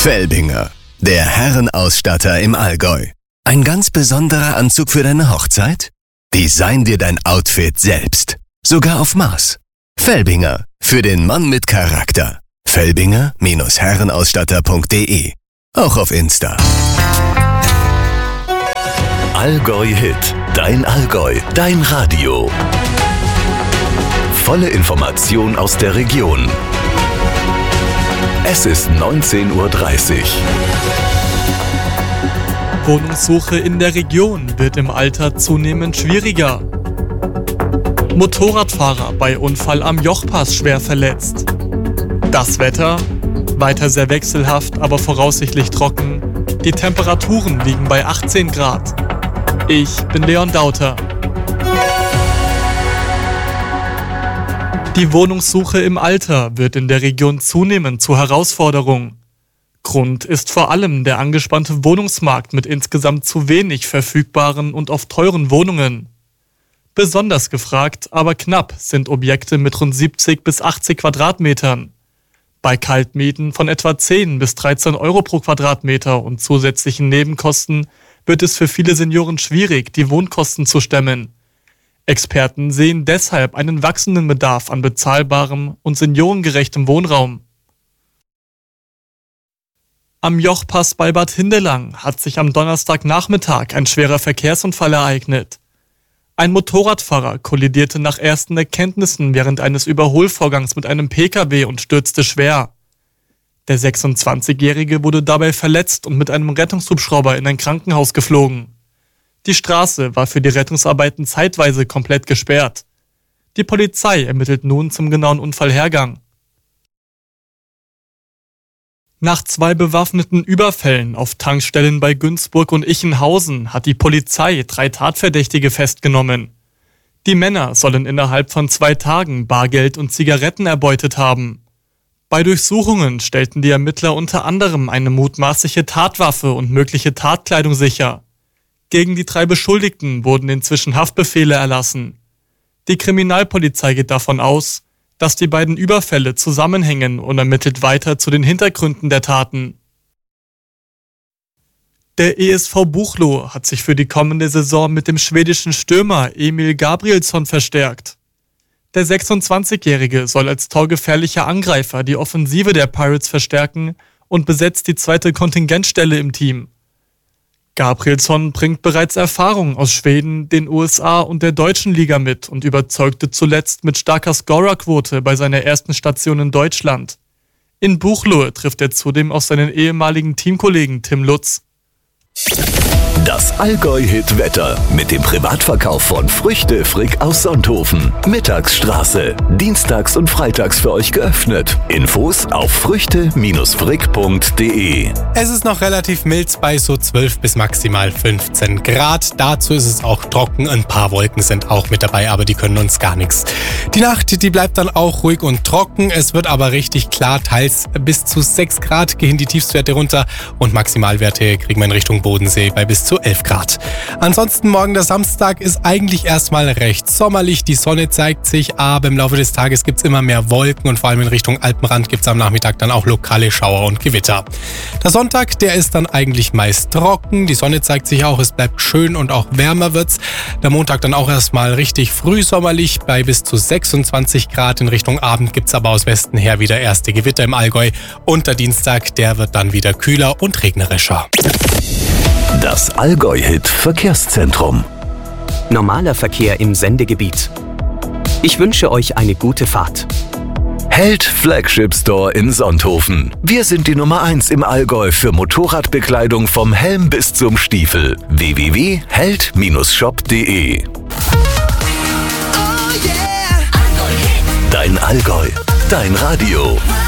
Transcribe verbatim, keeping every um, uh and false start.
Felbinger, der Herrenausstatter im Allgäu. Ein ganz besonderer Anzug für deine Hochzeit? Design dir dein Outfit selbst. Sogar auf Maß. Felbinger, für den Mann mit Charakter. Felbinger Herrenausstatter punkt de. Auch auf Insta. Allgäu Hit. Dein Allgäu. Dein Radio. Volle Information aus der Region. Es ist neunzehn Uhr dreißig. Wohnungssuche in der Region wird im Alter zunehmend schwieriger. Motorradfahrer bei Unfall am Jochpass schwer verletzt. Das Wetter? Weiter sehr wechselhaft, aber voraussichtlich trocken. Die Temperaturen liegen bei achtzehn Grad. Ich bin Leon Dauter. Die Wohnungssuche im Alter wird in der Region zunehmend zur Herausforderung. Grund ist vor allem der angespannte Wohnungsmarkt mit insgesamt zu wenig verfügbaren und oft teuren Wohnungen. Besonders gefragt, aber knapp sind Objekte mit rund siebzig bis achtzig Quadratmetern. Bei Kaltmieten von etwa zehn bis dreizehn Euro pro Quadratmeter und zusätzlichen Nebenkosten wird es für viele Senioren schwierig, die Wohnkosten zu stemmen. Experten sehen deshalb einen wachsenden Bedarf an bezahlbarem und seniorengerechtem Wohnraum. Am Jochpass bei Bad Hindelang hat sich am Donnerstagnachmittag ein schwerer Verkehrsunfall ereignet. Ein Motorradfahrer kollidierte nach ersten Erkenntnissen während eines Überholvorgangs mit einem Pkw und stürzte schwer. Der sechsundzwanzigjährige wurde dabei verletzt und mit einem Rettungshubschrauber in ein Krankenhaus geflogen. Die Straße war für die Rettungsarbeiten zeitweise komplett gesperrt. Die Polizei ermittelt nun zum genauen Unfallhergang. Nach zwei bewaffneten Überfällen auf Tankstellen bei Günzburg und Ichenhausen hat die Polizei drei Tatverdächtige festgenommen. Die Männer sollen innerhalb von zwei Tagen Bargeld und Zigaretten erbeutet haben. Bei Durchsuchungen stellten die Ermittler unter anderem eine mutmaßliche Tatwaffe und mögliche Tatkleidung sicher. Gegen die drei Beschuldigten wurden inzwischen Haftbefehle erlassen. Die Kriminalpolizei geht davon aus, dass die beiden Überfälle zusammenhängen und ermittelt weiter zu den Hintergründen der Taten. Der E S V Buchloe hat sich für die kommende Saison mit dem schwedischen Stürmer Emil Gabrielsson verstärkt. Der sechsundzwanzigjährige soll als torgefährlicher Angreifer die Offensive der Pirates verstärken und besetzt die zweite Kontingentstelle im Team. Gabrielsson bringt bereits Erfahrung aus Schweden, den U S A und der deutschen Liga mit und überzeugte zuletzt mit starker Scorerquote bei seiner ersten Station in Deutschland. In Buchloe trifft er zudem auf seinen ehemaligen Teamkollegen Tim Lutz. Das Allgäu-Hit-Wetter mit dem Privatverkauf von Früchte Frick aus Sonthofen. Mittagsstraße. Dienstags und freitags für euch geöffnet. Infos auf früchte Frick punkt de. Es ist noch relativ mild bei so zwölf bis maximal fünfzehn Grad. Dazu ist es auch trocken. Ein paar Wolken sind auch mit dabei, aber die können uns gar nichts. Die Nacht, die bleibt dann auch ruhig und trocken. Es wird aber richtig klar. Teils bis zu sechs Grad gehen die Tiefstwerte runter und Maximalwerte kriegen wir in Richtung Bodensee bei bis zu elf Grad. Ansonsten morgen der Samstag ist eigentlich erstmal recht sommerlich. Die Sonne zeigt sich, aber im Laufe des Tages gibt es immer mehr Wolken und vor allem in Richtung Alpenrand gibt es am Nachmittag dann auch lokale Schauer und Gewitter. Der Sonntag, der ist dann eigentlich meist trocken. Die Sonne zeigt sich auch, es bleibt schön und auch wärmer wird's. Der Montag dann auch erstmal richtig frühsommerlich bei bis zu sechsundzwanzig Grad. In Richtung Abend gibt es aber aus Westen her wieder erste Gewitter im Allgäu. Und der Dienstag, der wird dann wieder kühler und regnerischer. Das Allgäu-Hit Verkehrszentrum. Normaler Verkehr im Sendegebiet. Ich wünsche euch eine gute Fahrt. Held Flagship Store in Sonthofen. Wir sind die Nummer eins im Allgäu für Motorradbekleidung vom Helm bis zum Stiefel. w w w punkt held shop punkt de. Dein Allgäu, dein Radio.